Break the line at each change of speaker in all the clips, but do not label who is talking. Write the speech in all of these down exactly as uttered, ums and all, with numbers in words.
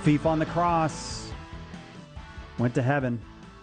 thief on the cross went to heaven.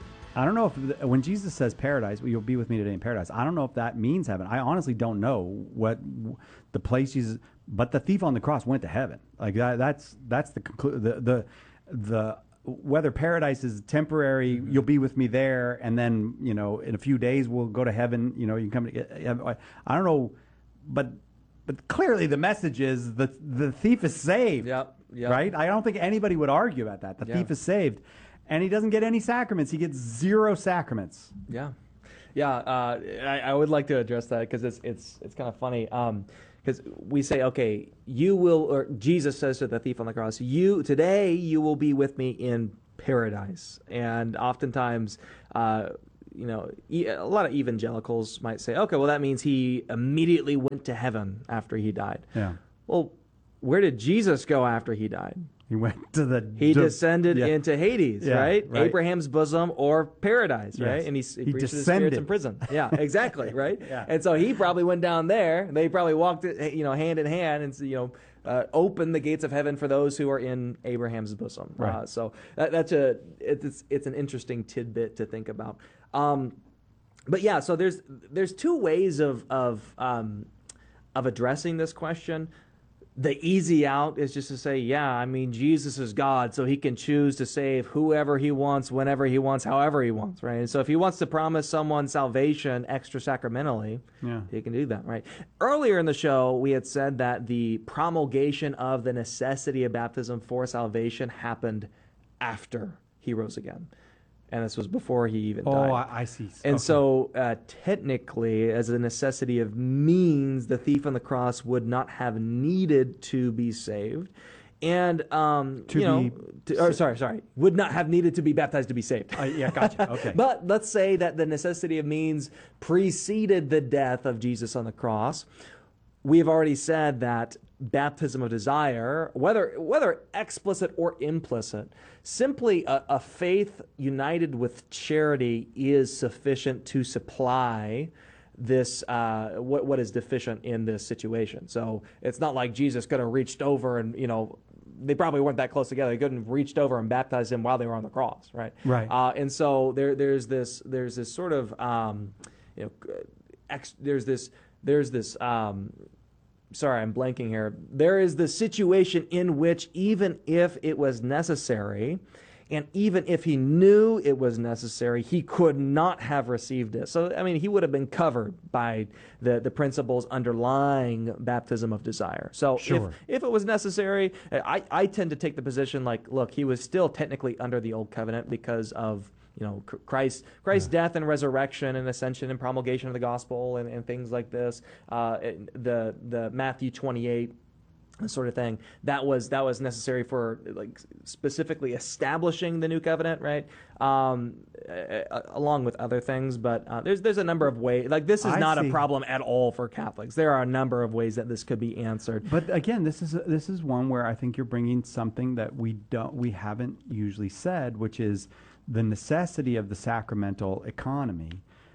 I don't know if when Jesus says paradise, well, you'll be with me today in paradise. I don't know if that means heaven. I honestly don't know what the place Jesus. But the thief on the cross went to heaven. Like that. That's that's the conclu- the the the whether paradise is temporary. Mm-hmm. You'll be with me there, and then you know in a few days we'll go to heaven. You know you can come to. I don't know, but but clearly the message is the the thief is saved.
Yep. Yep.
Right. I don't think anybody would argue about that. The
yeah.
thief is saved. And he doesn't get any sacraments. He gets zero sacraments.
Yeah, yeah. Uh, I, I would like to address that because it's it's it's kind of funny. Because um, we say, okay, you will, or Jesus says to the thief on the cross, "You today you will be with me in paradise." And oftentimes, uh, you know, a lot of evangelicals might say, okay, well that means he immediately went to heaven after he died.
Yeah.
Well, where did Jesus go after he died?
He went to the...
He
d-
descended
yeah.
into Hades,
yeah,
right?
right?
Abraham's bosom or paradise,
yes.
right? And he, he,
he
preached to the
descended.
spirits in prison. Yeah, exactly, right?
yeah.
And so he probably went down there. They probably walked, you know, hand in hand and, you know, uh, opened the gates of heaven for those who are in Abraham's bosom.
Right.
Uh, so that, that's a it's it's an interesting tidbit to think about. Um, but yeah, so there's there's two ways of of um, of addressing this question. The easy out is just to say, yeah, I mean, Jesus is God, so he can choose to save whoever he wants, whenever he wants, however he wants, right? And so if he wants to promise someone salvation extra sacramentally,
yeah.
he can do that, right? Earlier in the show, we had said that the promulgation of the necessity of baptism for salvation happened after he rose again. And this was before he even died.
Oh, I, I see.
And
okay.
so uh, technically, as a necessity of means, the thief on the cross would not have needed to be saved. And, um,
to
you know,
be
to, or, sorry, sorry, would not have needed to be baptized to be saved.
Uh, yeah, gotcha. Okay.
But let's say that the necessity of means preceded the death of Jesus on the cross. We have already said that baptism of desire, whether whether explicit or implicit, simply a, a faith united with charity is sufficient to supply this uh, what what is deficient in this situation. So it's not like Jesus could have reached over and, you know, they probably weren't that close together. They couldn't have reached over and baptized him while they were on the cross, right?
Right.
Uh, and so there there's this there's this sort of um, you know ex, there's this there's this. Um, Sorry, I'm blanking here. There is the situation in which even if it was necessary, and even if he knew it was necessary, he could not have received it. So, I mean, he would have been covered by the, the principles underlying baptism of desire. So
sure.
if, if it was necessary, I, I tend to take the position like, look, he was still technically under the old covenant because of you know, Christ, Christ's yeah. death and resurrection and ascension and promulgation of the gospel and, and things like this. Uh, the the Matthew twenty-eight sort of thing that was that was necessary for like specifically establishing the new covenant, right? Um, uh, along with other things, but uh, there's there's a number of ways. Like this is
I
not
see.
a problem at all for Catholics. There are a number of ways that this could be answered.
But again, this is this is one where I think you're bringing something that we don't we haven't usually said, which is the necessity of the sacramental economy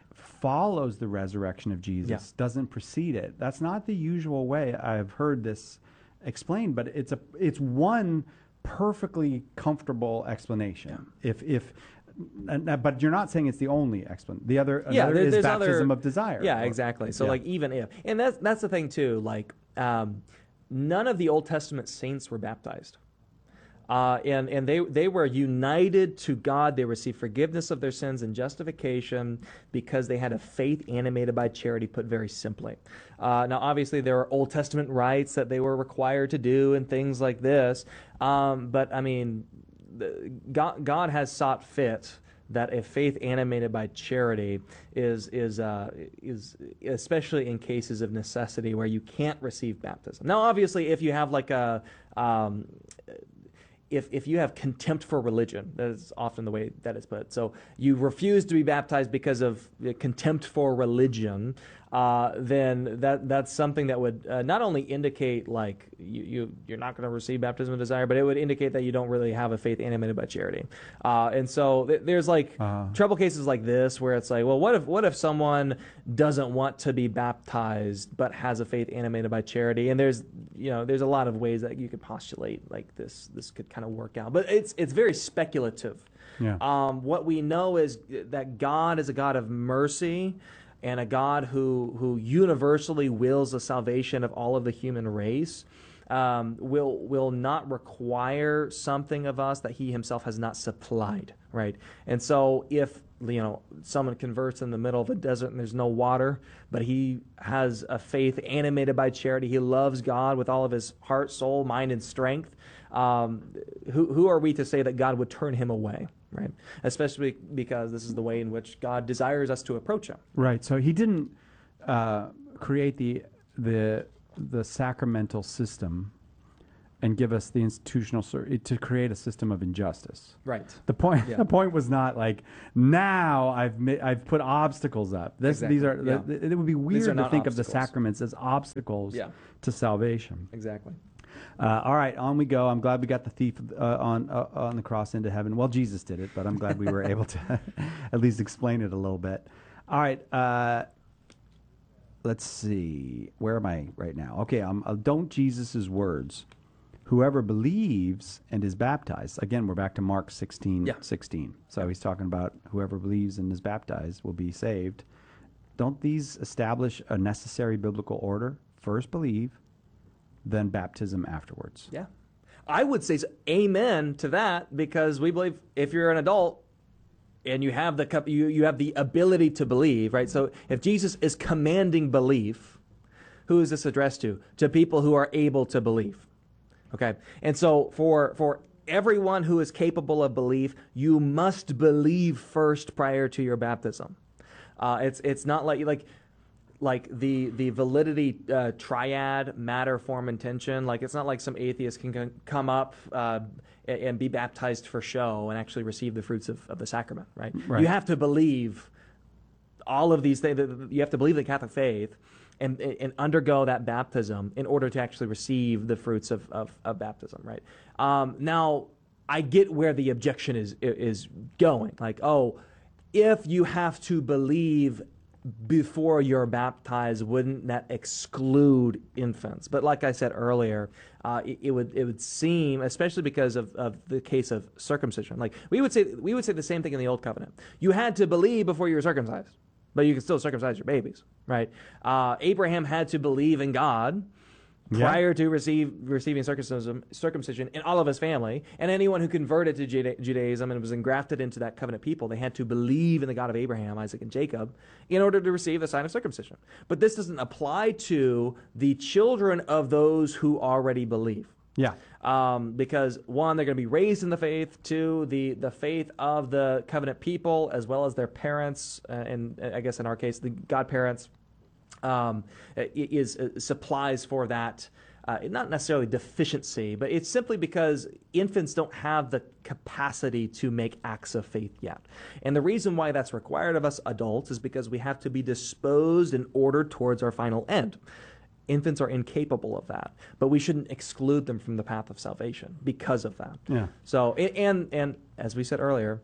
follows the resurrection of Jesus,
yeah.
doesn't precede it. That's not the usual way I've heard this explained, but it's a it's one perfectly comfortable explanation. Yeah. If if and, but you're not saying it's the only explanation. The other
yeah,
another
there,
is
there's
baptism
other,
of desire.
Yeah,
or,
exactly. So
yeah.
like even if, and that's that's the thing too. Like um, none of the Old Testament saints were baptized. Uh, and and they, they were united to God. They received forgiveness of their sins and justification because they had a faith animated by charity, put very simply. Uh, now, obviously, there are Old Testament rites that they were required to do and things like this. Um, but, I mean, the, God, God has sought fit that a faith animated by charity is is uh, is especially in cases of necessity where you can't receive baptism. Now, obviously, if you have like a um, If if you have contempt for religion, that is often the way that it's put. So you refuse to be baptized because of contempt for religion, uh, then that that's something that would uh, not only indicate like you, you you're not going to receive baptism of desire, but it would indicate that you don't really have a faith animated by charity. Uh, and so th- there's like
Uh-huh.
trouble cases like this where it's like, well, what if what if someone doesn't want to be baptized but has a faith animated by charity? And there's you know there's a lot of ways that you could postulate like this this could kind of work out, but it's it's very speculative.
Yeah.
Um, what we know is that God is a God of mercy and a God who who universally wills the salvation of all of the human race. Um, will will not require something of us that He Himself has not supplied, right? And so, if you know someone converts in the middle of a desert and there's no water, but he has a faith animated by charity, he loves God with all of his heart, soul, mind, and strength. Um, who who are we to say that God would turn him away, right? Especially because this is the way in which God desires us to approach Him.
Right. So he didn't uh, create the the the sacramental system and give us the institutional cer- to create a system of injustice.
Right.
The point
Yeah.
the point was not like now I've ma- I've put obstacles up. This
Exactly.
these are
Yeah.
th- it would be
These
weird
are
to
not
think of the
obstacles.
sacraments as obstacles
Yeah.
to salvation.
Exactly.
Uh, all right, on we go. I'm glad we got the thief uh, on uh, on the cross into heaven. Well, Jesus did it, but I'm glad we were able to at least explain it a little bit. All right, uh, let's see. Where am I right now? Okay, um, uh, don't Jesus' words. Whoever believes and is baptized. Again, we're back to Mark sixteen,
Yeah.
sixteen. So he's talking about whoever believes and is baptized will be saved. Don't these establish a necessary biblical order? First believe, then baptism afterwards.
Yeah. I would say so, amen to that, because we believe if you're an adult and you have the cup, you, you have the ability to believe, right? So if Jesus is commanding belief, who is this addressed to? To people who are able to believe. Okay. And so for for everyone who is capable of belief, you must believe first prior to your baptism. Uh, it's it's not like like like the the validity uh, triad, matter, form, intention. Like it's not like some atheist can c- come up uh, and, and be baptized for show and actually receive the fruits of, of the sacrament. Right?
Right.
You have to believe all of these things. You have to believe the Catholic faith and and undergo that baptism in order to actually receive the fruits of of, of baptism. Right? Um, now, I get where the objection is is going. Like, oh, if you have to believe before you're baptized, wouldn't that exclude infants? But like I said earlier, uh, it, it would it would seem, especially because of, of the case of circumcision. Like we would say we would say the same thing in the Old Covenant. You had to believe before you were circumcised, but you can still circumcise your babies, right? Uh, Abraham had to believe in God
Yeah.
prior to receive, receiving circumcision, circumcision in all of his family, and anyone who converted to Juda- Judaism and was engrafted into that covenant people, they had to believe in the God of Abraham, Isaac, and Jacob in order to receive the sign of circumcision. But this doesn't apply to the children of those who already believe.
Yeah.
Um, because one, they're going to be raised in the faith. Two, the, the faith of the covenant people as well as their parents, uh, and uh, I guess in our case, the godparents, um, is, is supplies for that. Uh, not necessarily deficiency, but it's simply because infants don't have the capacity to make acts of faith yet. And the reason why that's required of us adults is because we have to be disposed and ordered towards our final end. Infants are incapable of that, but we shouldn't exclude them from the path of salvation because of that.
Yeah.
So, and and as we said earlier,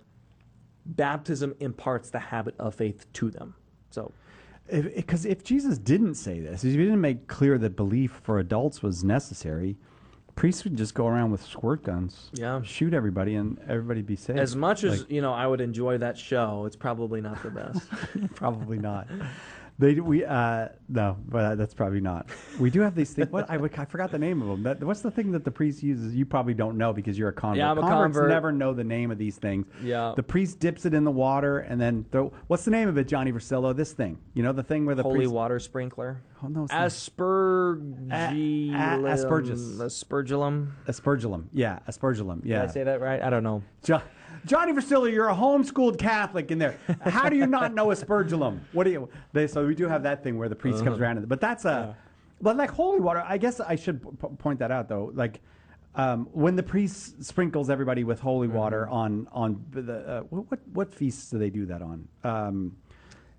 baptism imparts the habit of faith to them. So,
Because if, if Jesus didn't say this, if he didn't make clear that belief for adults was necessary, priests would just go around with squirt guns,
Yeah.
shoot everybody, and everybody be safe.
as much as
Like,
you know, I would enjoy that show. It's probably not the best.
probably not. They we uh no, but that's probably not. We do have these things. What I, I forgot the name of them. That, what's the thing that the priest uses? You probably don't know because you're a convert.
Yeah, I'm a
Converts
convert.
never know the name of these things.
Yeah.
The priest dips it in the water and then throw. What's the name of it, Johnny Versillo? This thing. You know the thing where the
Holy
priest.
water sprinkler.
Oh no, it's not.
Aspergillum.
A- a- aspergus.
Aspergillum.
Aspergillum. Yeah, aspergillum. Yeah.
Did I say that right? I don't know.
Jo- Johnny Versillo, you're a homeschooled Catholic in there. How do you not know aspergillum? What do you? They, so we do have that thing where the priest comes around, but that's a. But like holy water, I guess I should p- point that out though. Like um, when the priest sprinkles everybody with holy water on on the uh, what what feasts do they do that on? Um,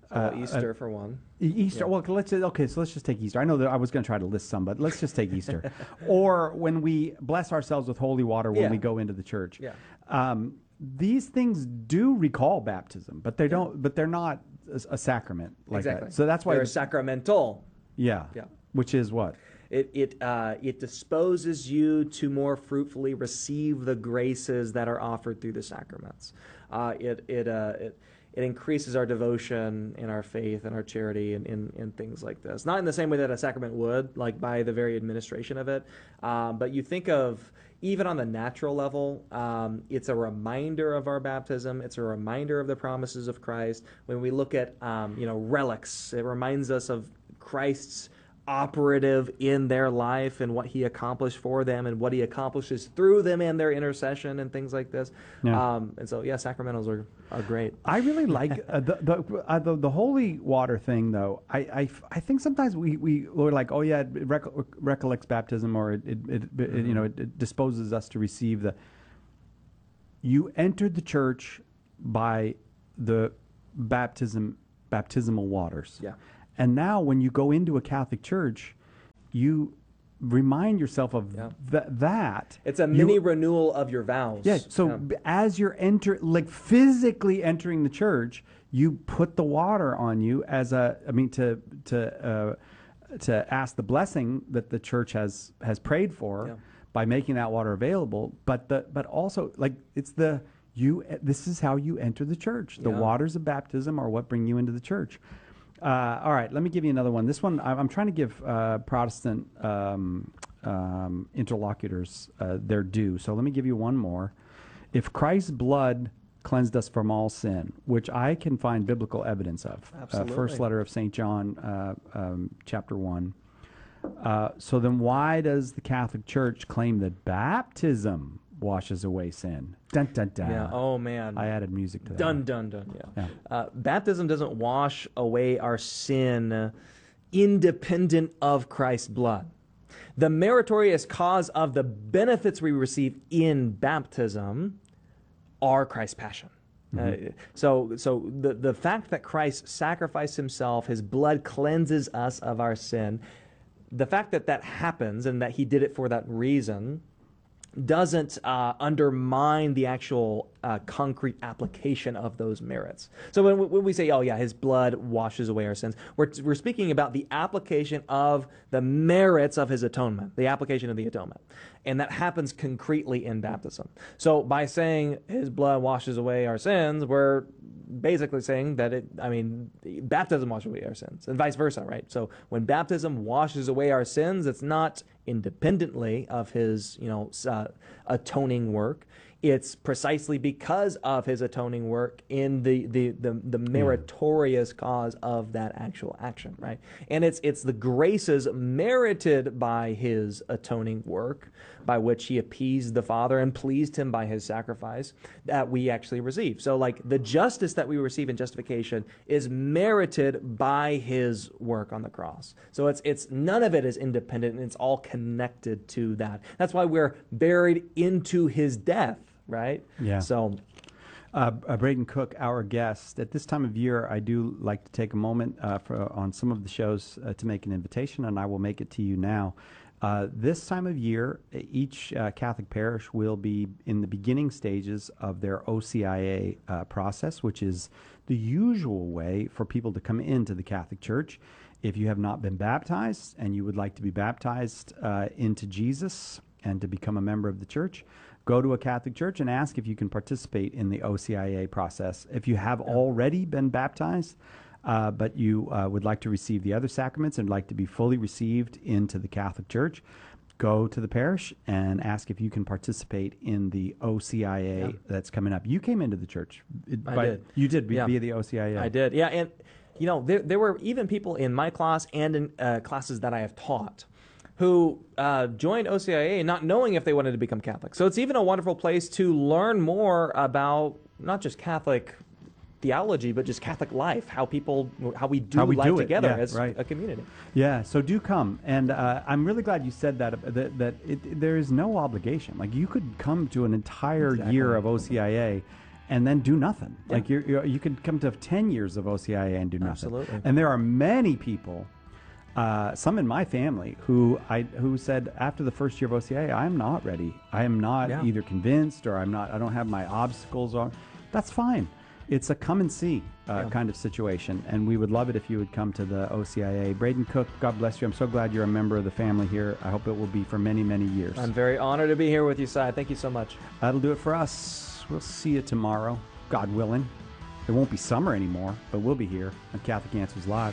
Well,
uh,
Easter
uh,
for one.
E- Easter.
Yeah.
Well, let's okay. So let's just take Easter. I know that I was going to try to list some, but let's just take Easter. Or when we bless ourselves with holy water when
Yeah.
we go into the church.
Yeah.
Um, these things do recall baptism, but they don't. But they're not a, a sacrament like
Exactly.
that. So that's why.
They're
the-
sacramental.
yeah.
Yeah.
Which is what?
It it uh, it disposes you to more fruitfully receive the graces that are offered through the sacraments. Uh, it it uh, it it increases our devotion and our faith and our charity and in and things like this. Not in the same way that a sacrament would, like by the very administration of it, um, but you think of even on the natural level, um, it's a reminder of our baptism. It's a reminder of the promises of Christ. When we look at um, you know relics, it reminds us of Christ's operative in their life and what he accomplished for them and what he accomplishes through them and their intercession and things like this.
Yeah.
Um, and so, yeah, sacramentals are, are great.
I really like uh, the the, uh, the the holy water thing, though. I, I, I think sometimes we we we're like, oh yeah, it rec- recollects baptism, or it, it, it, it you know it, it disposes us to receive the. You entered the church by the baptism baptismal waters.
Yeah.
And now, when you go into a Catholic church, you remind yourself of
Yeah.
th- that.
It's a
You-
mini renewal of your vows.
Yeah. So
Yeah.
b as you're enter, like physically entering the church, you put the water on you as a. I mean, to to uh, to ask the blessing that the church has has prayed for
Yeah.
by making that water available. But the but also like it's the you. This is how you enter the church. The
Yeah.
waters of baptism are what bring you into the church. Uh, all right, let me give you another one. This one, I'm I'm trying to give uh, Protestant um, um, interlocutors uh, their due. So let me give you one more. If Christ's blood cleansed us from all sin, which I can find biblical evidence of. Uh,
Absolutely.
first letter of Saint John, uh, um, chapter one. Uh, so then why does the Catholic Church claim that baptism washes away sin? Dun, dun, dun.
Yeah. Oh, man.
I added music to that.
Dun, dun, dun. Yeah.
Yeah.
Uh, baptism doesn't wash away our sin independent of Christ's blood. The meritorious cause of the benefits we receive in baptism are Christ's passion. Uh, so, so the, the fact that Christ sacrificed himself, his blood cleanses us of our sin, the fact that that happens and that he did it for that reason doesn't uh, undermine the actual uh, concrete application of those merits. So when, we- when we say, oh yeah, his blood washes away our sins, we're, we're speaking about the application of the merits of his atonement, the application of the atonement. And that happens concretely in baptism. So by saying his blood washes away our sins, we're basically saying that it, I mean, baptism washes away our sins and vice versa, right? So when baptism washes away our sins, it's not independently of his, you know, uh, atoning work. It's precisely because of his atoning work in the, the, the, the meritorious cause of that actual action, right? And it's, it's the graces merited by his atoning work by which he appeased the Father and pleased him by his sacrifice that we actually receive. So like the justice that we receive in justification is merited by his work on the cross. So it's, it's none of it is independent, and it's all connected to that. That's why we're buried into his death, right?
Yeah.
So
Uh, uh, Braden Cook, our guest. At this time of year, I do like to take a moment uh, for, on some of the shows uh, to make an invitation, and I will make it to you now. Uh, this time of year, each uh, Catholic parish will be in the beginning stages of their O C I A uh, process, which is the usual way for people to come into the Catholic Church. If you have not been baptized and you would like to be baptized uh, into Jesus and to become a member of the church, go to a Catholic church and ask if you can participate in the O C I A process. If you have already been baptized, uh, but you uh, would like to receive the other sacraments and like to be fully received into the Catholic Church, go to the parish and ask if you can participate in the O C I A
Yeah.
that's coming up. You came into the church. It-
I
by-
did.
You did via
Yeah.
the O C I A.
I did, yeah. And, you know, there, there were even people in my class and in uh, classes that I have taught who uh, joined O C I A not knowing if they wanted to become Catholic. So it's even a wonderful place to learn more about not just Catholic theology, but just Catholic life, how people, how we do
How we
life
do it,
together
yeah,
as
right.
a community.
Yeah, so do come, and uh, I'm really glad you said that. uh, That, that it, there is no obligation. Like you could come to an entire
Exactly.
year of O C I A, and then do nothing.
Yeah.
Like you're, you're, you could come to ten years of O C I A and do nothing.
Absolutely.
And there are many people, uh, some in my family, who I who said after the first year of O C I A, I'm not ready. I am not
Yeah.
either convinced or I'm not. I don't have my obstacles on. That's fine. It's a come and see uh,
Yeah.
kind of situation, and we would love it if you would come to the O C I A. Braden Cook, God bless you. I'm so glad you're a member of the family here. I hope it will be for many, many years.
I'm very honored to be here with you, Si. Thank you so much.
That'll do it for us. We'll see you tomorrow, God willing. It won't be summer anymore, but we'll be here on Catholic Answers Live.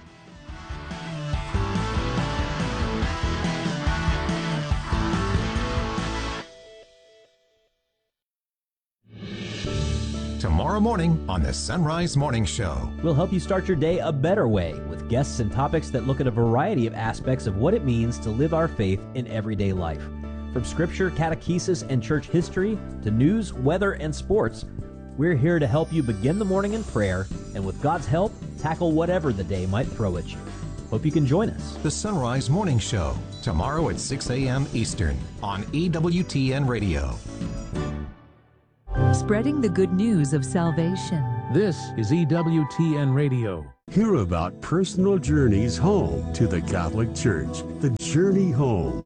Tomorrow morning on the Sunrise Morning Show.
We'll help you start your day a better way with guests and topics that look at a variety of aspects of what it means to live our faith in everyday life. From scripture, catechesis, and church history to news, weather, and sports, we're here to help you begin the morning in prayer and with God's help, tackle whatever the day might throw at you. Hope you can join us.
The Sunrise Morning Show, tomorrow at six a.m. Eastern on E W T N Radio.
Spreading the good news of salvation.
This is E W T N Radio.
Hear about personal journeys home to the Catholic Church. The Journey Home.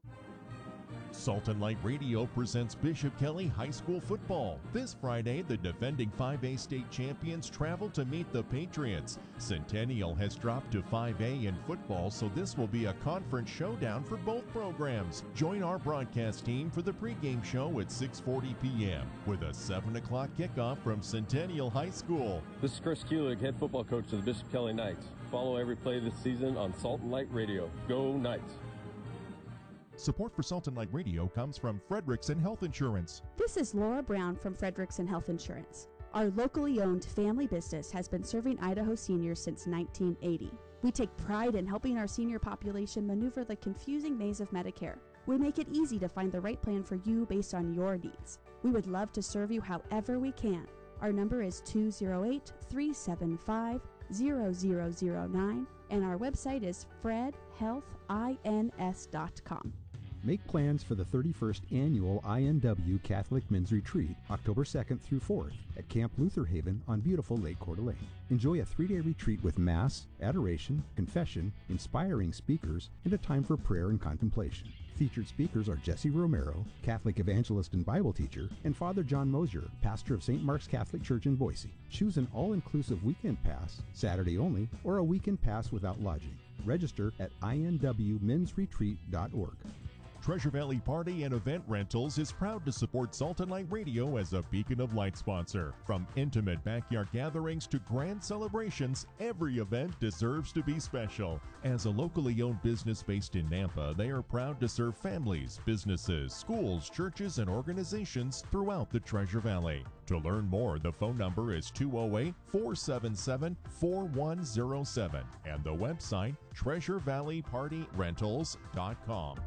Salt and Light Radio presents Bishop Kelly High School football. This Friday, the defending five A state champions travel to meet the Patriots. Centennial has dropped to five A in football, so this will be a conference showdown for both programs. Join our broadcast team for the pregame show at six forty p.m. with a seven o'clock kickoff from Centennial High School.
This is Chris Kulig, head football coach of the Bishop Kelly Knights. Follow every play this season on Salt and Light Radio. Go Knights!
Support for Salt and Light Radio comes from Frederickson Health Insurance.
This is Laura Brown from Frederickson Health Insurance. Our locally owned family business has been serving Idaho seniors since nineteen eighty. We take pride in helping our senior population maneuver the confusing maze of Medicare. We make it easy to find the right plan for you based on your needs. We would love to serve you however we can. Our number is two oh eight, three seven five, zero zero zero nine and our website is fred health ins dot com.
Make plans for the thirty-first Annual I N W Catholic Men's Retreat, October second through fourth, at Camp Luther Haven on beautiful Lake Coeur d'Alene. Enjoy a three-day retreat with Mass, adoration, confession, inspiring speakers, and a time for prayer and contemplation. Featured speakers are Jesse Romero, Catholic evangelist and Bible teacher, and Father John Mosier, pastor of Saint Mark's Catholic Church in Boise. Choose an all-inclusive weekend pass, Saturday only, or a weekend pass without lodging. Register at I N W mens retreat dot org.
Treasure Valley Party and Event Rentals is proud to support Salt and Light Radio as a beacon of light sponsor. From intimate backyard gatherings to grand celebrations, every event deserves to be special. As a locally owned business based in Nampa, they are proud to serve families, businesses, schools, churches, and organizations throughout the Treasure Valley. To learn more, the phone number is two oh eight, four seven seven, four one oh seven and the website treasure valley party rentals dot com.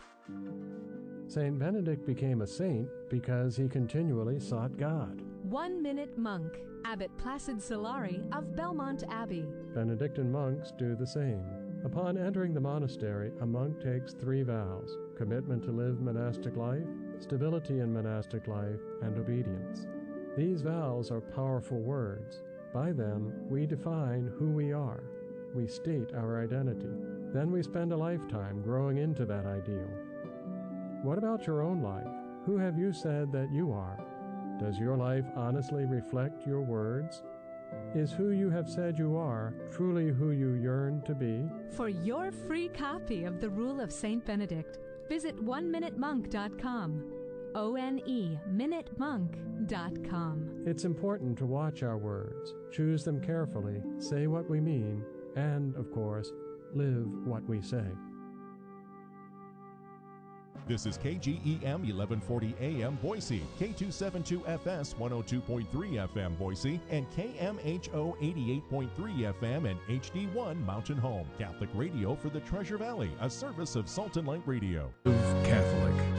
Saint Benedict became a saint because he continually sought God.
One Minute Monk, Abbot Placid Solari of Belmont Abbey.
Benedictine monks do the same. Upon entering the monastery, a monk takes three vows: commitment to live monastic life, stability in monastic life, and obedience. These vows are powerful words. By them, we define who we are. We state our identity. Then we spend a lifetime growing into that ideal. What about your own life? Who have you said that you are? Does your life honestly reflect your words? Is who you have said you are truly who you yearn to be?
For your free copy of The Rule of Saint Benedict, visit one minute monk dot com. O N E minute monk dot com.
It's important to watch our words, choose them carefully, say what we mean, and, of course, live what we say.
This is K G E M eleven forty A M Boise, K two seventy-two F S one oh two point three F M Boise, and K M H O eighty-eight point three F M and H D one Mountain Home. Catholic radio for the Treasure Valley, a service of Salt and Light Radio.
Catholic.